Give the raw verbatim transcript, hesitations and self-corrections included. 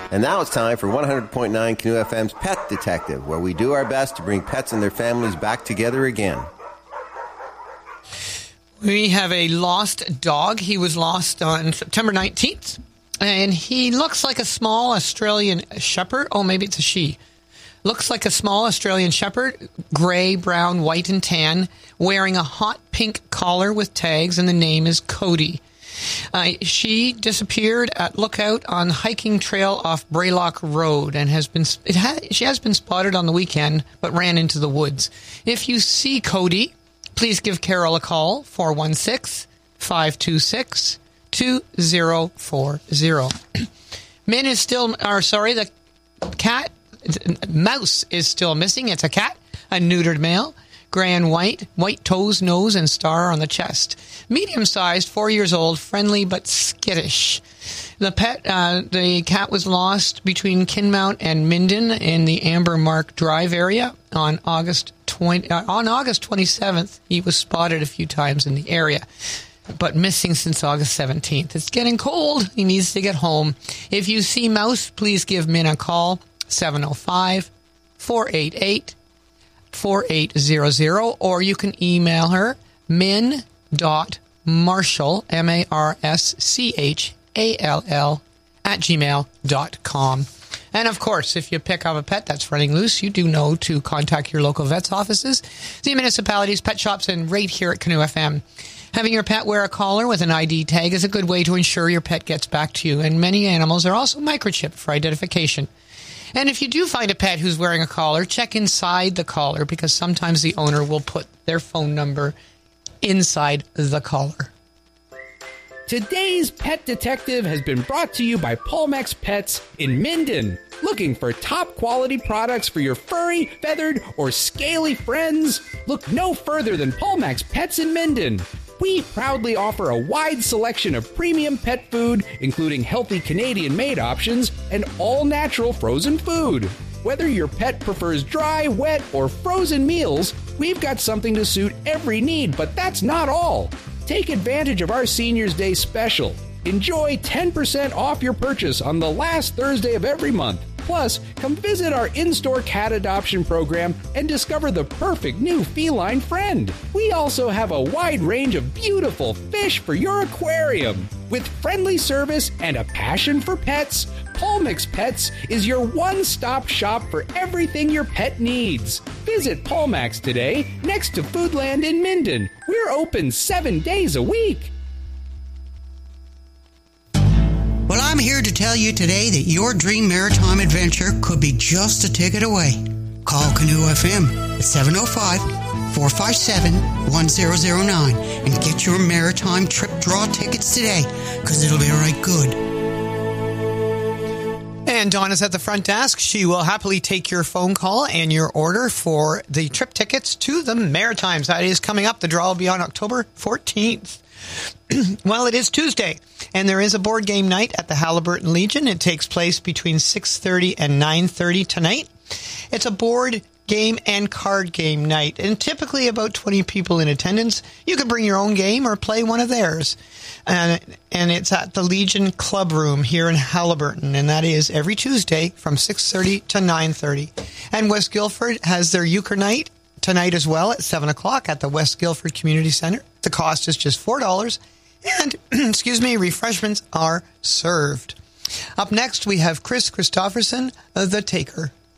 And now it's time for one hundred point nine Canoe F M's Pet Detective, where we do our best to bring pets and their families back together again. We have a lost dog. He was lost on September nineteenth, and he looks like a small Australian shepherd. Oh, maybe it's a she. Looks like a small Australian shepherd, gray, brown, white, and tan, wearing a hot pink collar with tags, and the name is Cody. Uh, she disappeared at Lookout on hiking trail off Braylock Road, and has been it ha, she has been spotted on the weekend, but ran into the woods. If you see Cody, please give Carol a call, four one six, five two six, two zero four zero. Min is still, or sorry, the cat, mouse is still missing. It's a cat, a neutered male. Gray and white, white toes, nose, and star on the chest. Medium-sized, four years old, friendly but skittish. The pet, uh, the cat was lost between Kinmount and Minden in the Amber Mark Drive area on August twenty. Uh, on August twenty-seventh, he was spotted a few times in the area, but missing since August seventeenth. It's getting cold. He needs to get home. If you see Mouse, please give Min a call, seven oh five, four eight eight, four eight zero zero, or you can email her min.marshall, M A R S C H A L L, at gmail dot com. And of course, if you pick up a pet that's running loose, you do know to contact your local vet's offices, the municipalities, pet shops, and right here at Canoe F M. Having your pet wear a collar with an I D tag is a good way to ensure your pet gets back to you, and many animals are also microchipped for identification. And if you do find a pet who's wearing a collar, check inside the collar, because sometimes the owner will put their phone number inside the collar. Today's Pet Detective has been brought to you by Palmex Pets in Minden. Looking for top quality products for your furry, feathered, or scaly friends? Look no further than Palmex Pets in Minden. We proudly offer a wide selection of premium pet food, including healthy Canadian-made options and all-natural frozen food. Whether your pet prefers dry, wet, or frozen meals, we've got something to suit every need, but that's not all. Take advantage of our Seniors' Day special. Enjoy ten percent off your purchase on the last Thursday of every month. Plus, come visit our in-store cat adoption program and discover the perfect new feline friend. We also have a wide range of beautiful fish for your aquarium. With friendly service and a passion for pets, Palmex Pets is your one-stop shop for everything your pet needs. Visit Palmex today, next to Foodland in Minden. We're open seven days a week. Well, I'm here to tell you today that your dream maritime adventure could be just a ticket away. Call Canoe F M at seven oh five, four five seven, one zero zero nine and get your maritime trip draw tickets today, because it'll be right good. And Donna's at the front desk. She will happily take your phone call and your order for the trip tickets to the Maritimes. That is coming up. The draw will be on October fourteenth. Well, it is Tuesday, and there is a board game night at the Haliburton Legion. It takes place between six thirty and nine thirty tonight. It's a board game and card game night, and typically about twenty people in attendance. You can bring your own game or play one of theirs. And, and it's at the Legion Club Room here in Haliburton, and that is every Tuesday from six thirty to nine thirty. And West Guildford has their euchre night tonight as well at seven o'clock at the West Guildford Community Center. The cost is just four dollars, and, excuse me, refreshments are served. Up next, we have Chris Christopherson, uh, the Taker.